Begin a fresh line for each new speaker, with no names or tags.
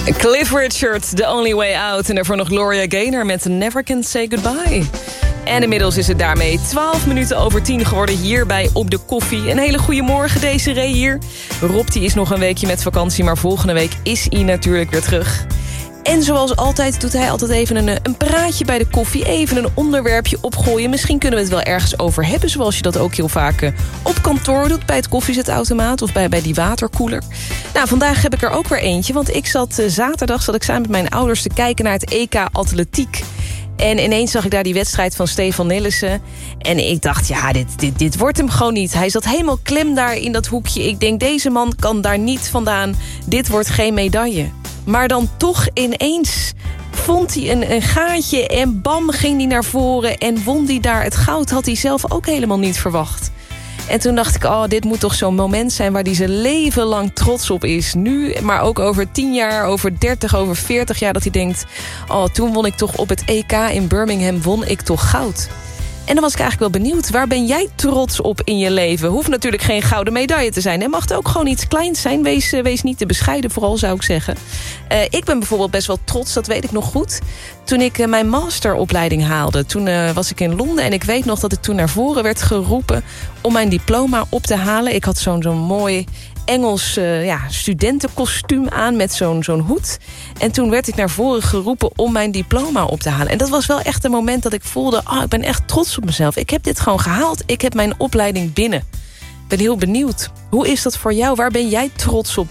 Cliff Richard, The Only Way Out. En daarvoor nog Gloria Gaynor met Never Can Say Goodbye. En inmiddels is het daarmee 12 minuten over 10 geworden hier bij Op de Koffie. Een hele goede morgen, Desiree hier. Rob die is nog een weekje met vakantie, maar volgende week is hij natuurlijk weer terug. En zoals altijd doet hij altijd even een praatje bij de koffie. Even een onderwerpje opgooien. Misschien kunnen we het wel ergens over hebben. Zoals je dat ook heel vaak op kantoor doet. Bij het koffiezetautomaat of bij die waterkoeler. Nou, vandaag heb ik er ook weer eentje. Want ik zaterdag zat ik samen met mijn ouders te kijken naar het EK Atletiek. En ineens zag ik daar die wedstrijd van Stefan Nelissen. En ik dacht, ja, dit wordt hem gewoon niet. Hij zat helemaal klem daar in dat hoekje. Ik denk, deze man kan daar niet vandaan. Dit wordt geen medaille. Maar dan toch ineens vond hij een gaatje en bam ging hij naar voren en won hij daar het goud. Had hij zelf ook helemaal niet verwacht. En toen dacht ik, dit moet toch zo'n moment zijn waar hij zijn leven lang trots op is. Nu, maar ook over 10 jaar, over 30, over 40 jaar dat hij denkt, toen won ik toch op het EK in Birmingham, won ik toch goud. En dan was ik eigenlijk wel benieuwd, waar ben jij trots op in je leven? Hoeft natuurlijk geen gouden medaille te zijn. Het mag ook gewoon iets kleins zijn. Wees niet te bescheiden, vooral zou ik zeggen. Ik ben bijvoorbeeld best wel trots, dat weet ik nog goed. Toen ik mijn masteropleiding haalde, toen was ik in Londen. En ik weet nog dat ik toen naar voren werd geroepen om mijn diploma op te halen. Ik had zo'n mooi Engels studentenkostuum aan met zo'n hoed. En toen werd ik naar voren geroepen om mijn diploma op te halen. En dat was wel echt een moment dat ik voelde, ik ben echt trots op mezelf. Ik heb dit gewoon gehaald. Ik heb mijn opleiding binnen. Ik ben heel benieuwd. Hoe is dat voor jou? Waar ben jij trots op?